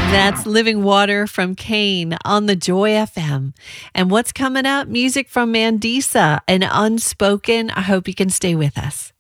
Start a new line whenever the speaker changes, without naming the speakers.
That's Living Water from Kane on the Joy FM. And what's coming up? Music from Mandisa and Unspoken. I hope you can stay with us.